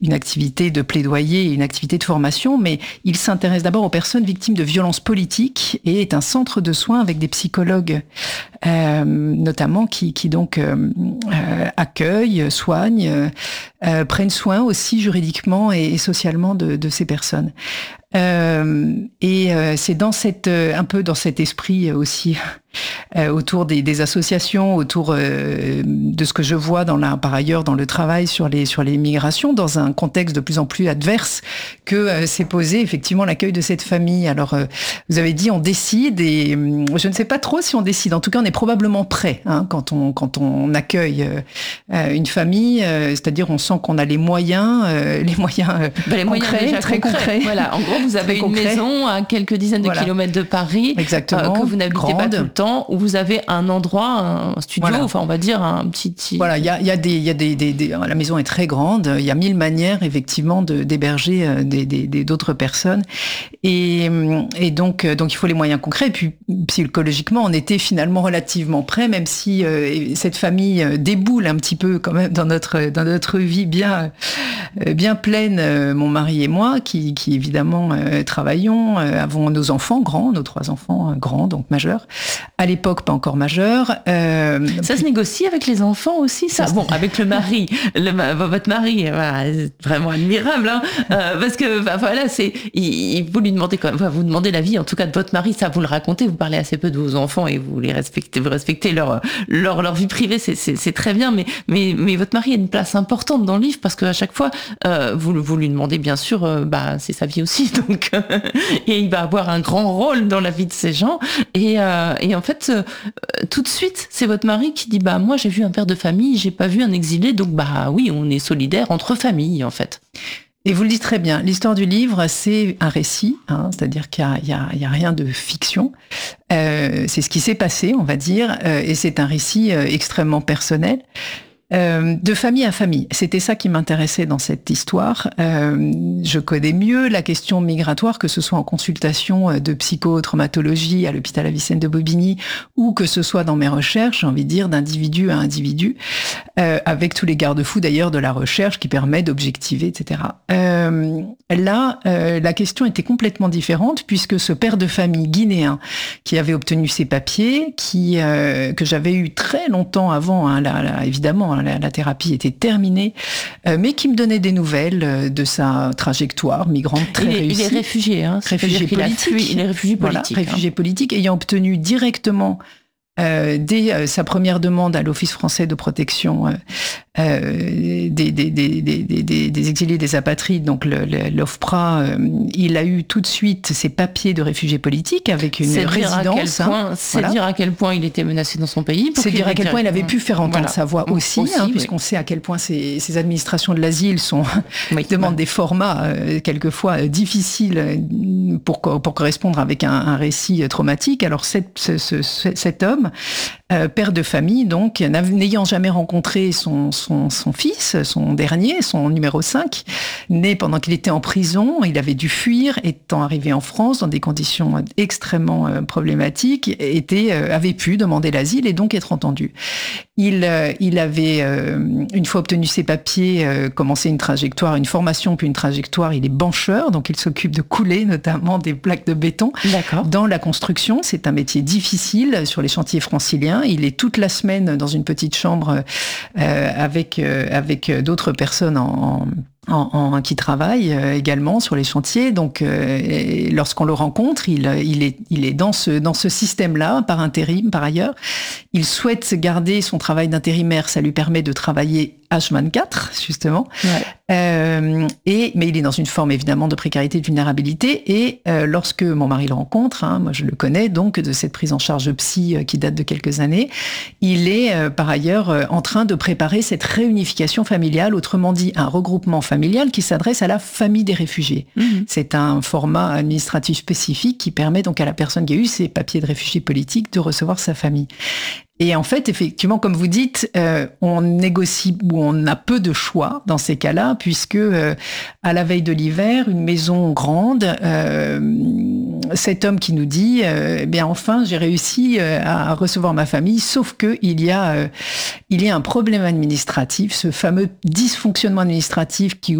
une activité de plaidoyer et une activité de formation, mais il s'intéresse d'abord aux personnes victimes de violences politiques et est un centre de soins avec des psychologues, notamment qui donc accueillent, soignent, prennent soin aussi juridiquement et socialement de ces personnes. C'est dans un peu dans cet esprit aussi autour des associations, autour de ce que je vois par ailleurs dans le travail sur les migrations, dans un contexte de plus en plus adverse, que s'est posé effectivement l'accueil de cette famille. Alors, vous avez dit on décide, et je ne sais pas trop si on décide. En tout cas, on est probablement prêt quand on accueille une famille, c'est-à-dire on sent qu'on a les moyens concrets, très concrets. Voilà, en gros, vous avez une maison à quelques dizaines de kilomètres de Paris, que vous n'habitez pas tout le temps, où vous avez un endroit, un studio, enfin on va dire un petit. Voilà, il y a la maison est très grande, il y a 1000 manières effectivement d'héberger d'autres personnes, et donc il faut les moyens concrets. Et puis psychologiquement, on était finalement relativement prêts, même si cette famille déboule un petit peu quand même dans notre vie bien pleine, mon mari et moi, qui évidemment travaillons, avons nos enfants grands, nos 3 enfants grands, donc majeurs. À l'époque, pas encore majeurs. Ça se négocie avec les enfants aussi, ça. Bon, avec le mari, votre mari, c'est vraiment admirable, hein, parce que voilà, vous lui demandez quand même, vous demandez l'avis, en tout cas de votre mari, ça vous le racontez, vous parlez assez peu de vos enfants et vous respectez leur vie privée, c'est très bien, mais votre mari a une place importante dans le livre parce qu'à chaque fois, vous lui demandez bien sûr, c'est sa vie aussi, donc et il va avoir un grand rôle dans la vie de ces gens, et en fait, tout de suite, c'est votre mari qui dit moi j'ai vu un père de famille, j'ai pas vu un exilé, donc oui, on est solidaire entre familles en fait. Et vous le dites très bien, l'histoire du livre, c'est un récit, c'est-à-dire qu'il y a rien de fiction. C'est ce qui s'est passé, on va dire, et c'est un récit extrêmement personnel. De famille à famille. C'était ça qui m'intéressait dans cette histoire. Je connais mieux la question migratoire, que ce soit en consultation de psychotraumatologie à l'hôpital Avicenne de Bobigny, ou que ce soit dans mes recherches, j'ai envie de dire, d'individu à individu, avec tous les garde-fous d'ailleurs de la recherche qui permet d'objectiver, etc. Là, la question était complètement différente, puisque ce père de famille guinéen qui avait obtenu ses papiers, que j'avais eu très longtemps avant, évidemment, la thérapie était terminée, mais qui me donnait des nouvelles de sa trajectoire migrante très réussie. Il est réfugié, réfugié politique. Il est réfugié politique. Voilà, réfugié politique, ayant obtenu directement dès sa première demande à l'Office français de protection des exilés, des apatrides, donc l'OFPRA, il a eu tout de suite ses papiers de réfugié politique avec une résidence. C'est dire à quel point il était menacé dans son pays. C'est dire à quel point il avait pu faire entendre sa voix aussi, puisqu'on sait à quel point ces administrations de l'asile demandent des formats quelquefois difficiles pour correspondre avec un récit traumatique. Alors cet homme, père de famille, donc, n'ayant jamais rencontré son fils, son dernier, son numéro 5, né pendant qu'il était en prison, il avait dû fuir, étant arrivé en France dans des conditions extrêmement problématiques, avait pu demander l'asile et donc être entendu. Il avait, une fois obtenu ses papiers, commencé une formation puis une trajectoire. Il est bancheur, donc il s'occupe de couler notamment des plaques de béton. D'accord. Dans la construction. C'est un métier difficile sur les chantiers franciliens. Il est toute la semaine dans une petite chambre avec d'autres personnes qui travaillent également sur les chantiers. Donc, lorsqu'on le rencontre, il est dans ce système-là, par intérim, par ailleurs. Il souhaite garder son travail d'intérimaire. Ça lui permet de travailler H24, justement. Ouais. Mais il est dans une forme, évidemment, de précarité, de vulnérabilité. Et lorsque mon mari le rencontre, moi je le connais, donc, de cette prise en charge psy qui date de quelques années, il est, par ailleurs, en train de préparer cette réunification familiale, autrement dit, un regroupement familial qui s'adresse à la famille des réfugiés. Mmh. C'est un format administratif spécifique qui permet donc à la personne qui a eu ses papiers de réfugié politique de recevoir sa famille. Et en fait, effectivement, comme vous dites, on négocie ou on a peu de choix dans ces cas-là, puisque à la veille de l'hiver, une maison grande, cet homme qui nous dit enfin, j'ai réussi à recevoir ma famille, sauf que il y a un problème administratif, ce fameux dysfonctionnement administratif qui